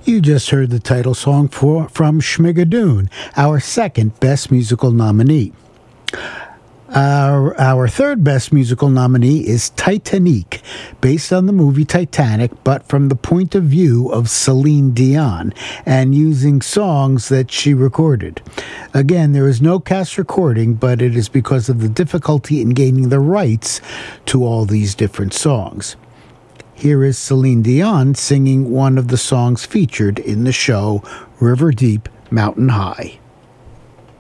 You just heard the title song from Schmigadoon, our second Best Musical nominee. Our third Best Musical nominee is Titanique, based on the movie Titanic, but from the point of view of Celine Dion, and using songs that she recorded. Again, there is no cast recording, but it is because of the difficulty in gaining the rights to all these different songs. Here is Celine Dion singing one of the songs featured in the show River Deep, Mountain High.